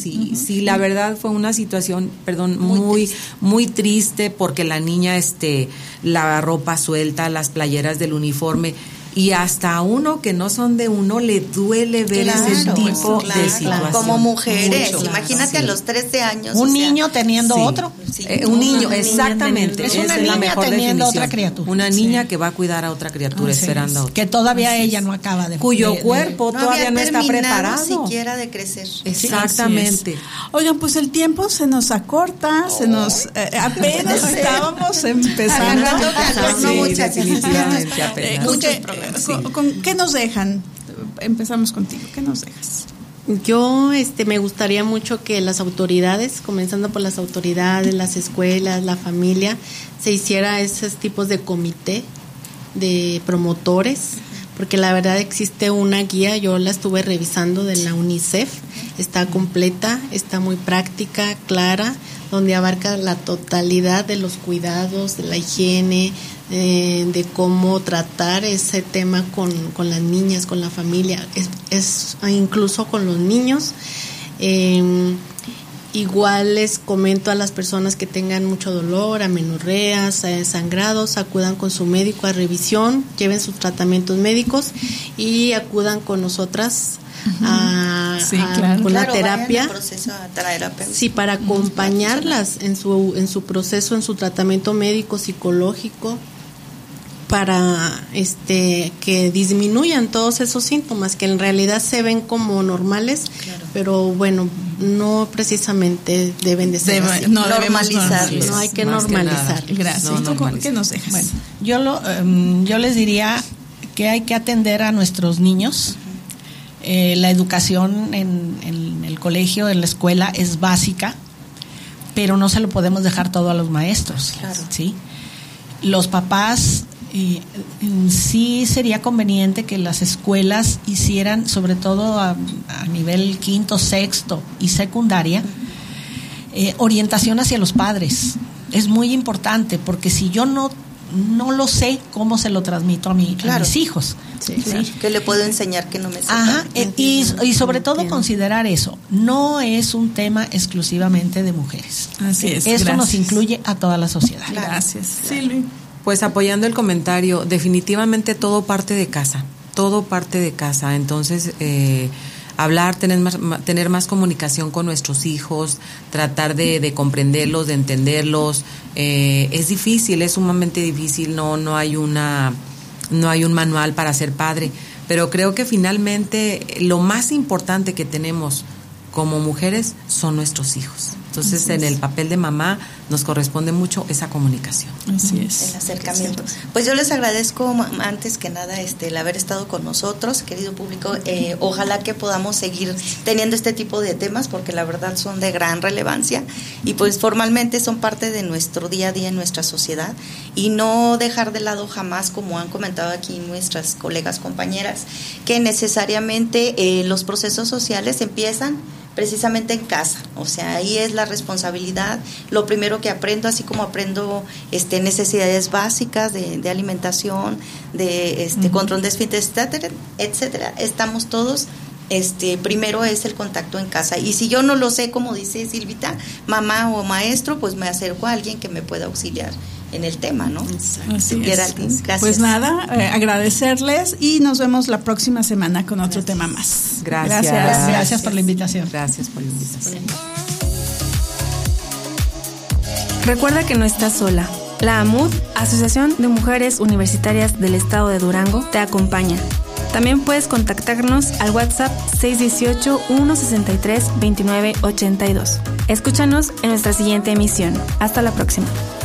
sí, la verdad fue una situación, muy triste, porque la niña, la ropa suelta, las playeras del uniforme, y hasta a uno que no son de uno le duele ver ese tipo de situación. Como mujeres, imagínate a los 13 años. Un niño teniendo otro. Un niño, exactamente. Es una niña la mejor teniendo definición. otra criatura. Una niña que va a cuidar a otra criatura, esperando a otra. Que todavía ella no acaba de... Cuyo cuerpo todavía no está preparado. Siquiera de crecer. Exactamente. Oigan, pues el tiempo se nos acorta, apenas estábamos empezando. Definitivamente apenas. Muchos programas. ¿Con qué nos dejan? Empezamos contigo. ¿Qué nos dejas? Yo me gustaría mucho que las autoridades, comenzando por las autoridades, las escuelas, la familia, se hiciera esos tipos de comité de promotores, porque la verdad existe una guía, yo la estuve revisando, de la UNICEF, está completa, está muy práctica, clara, donde abarca la totalidad de los cuidados, de la higiene, de cómo tratar ese tema con las niñas, con la familia, es incluso con los niños. Igual les comento a las personas que tengan mucho dolor, amenorreas, sangrados, acudan con su médico a revisión, lleven sus tratamientos médicos y acudan con nosotras con la terapia. Sí, para acompañarlas en su proceso, en su tratamiento médico, psicológico, para que disminuyan todos esos síntomas que en realidad se ven como normales, pero bueno, no precisamente deben de ser así. Normalizarlos. No hay que normalizarlos. Gracias. ¿Qué nos dejas? Bueno, yo les diría que hay que atender a nuestros niños. La educación en el colegio, en la escuela, es básica, pero no se lo podemos dejar todo a los maestros. Claro. ¿Sí? Los papás, sí sería conveniente que las escuelas hicieran, sobre todo a nivel quinto, sexto y secundaria, orientación hacia los padres. Es muy importante, porque si yo no lo sé, ¿cómo se lo transmito a mis hijos? Sí. ¿Qué le puedo enseñar que no me sepa? Ajá, y sobre todo considerar eso. No es un tema exclusivamente de mujeres. Así es. Esto nos incluye a toda la sociedad. Gracias. Silvi. Pues apoyando el comentario, definitivamente todo parte de casa. Entonces, hablar, tener más comunicación con nuestros hijos, tratar de comprenderlos, de entenderlos. Es difícil, es sumamente difícil, no hay un manual para ser padre, pero creo que finalmente lo más importante que tenemos como mujeres son nuestros hijos. Entonces, en el papel de mamá nos corresponde mucho esa comunicación. Así es. El acercamiento. Pues yo les agradezco antes que nada el haber estado con nosotros, querido público. Ojalá que podamos seguir teniendo este tipo de temas, porque la verdad son de gran relevancia y pues formalmente son parte de nuestro día a día en nuestra sociedad, y no dejar de lado jamás, como han comentado aquí nuestras colegas, compañeras, que necesariamente los procesos sociales empiezan precisamente en casa. O sea, ahí es la responsabilidad. Lo primero que aprendo, así como aprendo necesidades básicas de alimentación, de control de esfínteres, etcétera, estamos todos, primero es el contacto en casa. Y si yo no lo sé, como dice Silvita, mamá o maestro, pues me acerco a alguien que me pueda auxiliar en el tema, ¿no? Así es. Gracias. Pues nada, agradecerles y nos vemos la próxima semana con otro tema más. Gracias por la invitación. Gracias por la invitación. Recuerda que no estás sola. La AMUD, Asociación de Mujeres Universitarias del Estado de Durango, te acompaña. También puedes contactarnos al WhatsApp 618-163-2982. Escúchanos en nuestra siguiente emisión. Hasta la próxima.